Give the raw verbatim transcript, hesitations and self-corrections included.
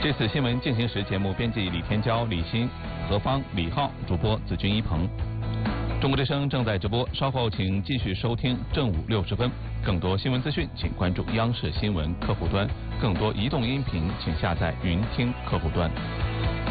这次新闻进行时节目编辑李天骄、李欣、何芳、李浩，主播子君一鹏。中国之声正在直播，稍后请继续收听正午六十分。更多新闻资讯，请关注央视新闻客户端；更多移动音频，请下载云听客户端。